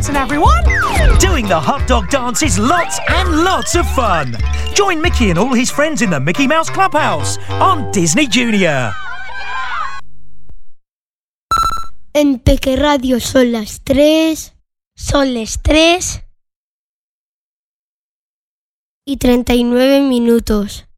dancing, everyone! Doing the hot dog dance is lots and lots of fun. Join Mickey and all his friends in the Mickey Mouse Clubhouse on Disney Junior. En Peque Radio son las 3. Son las 3 y 39 minutos.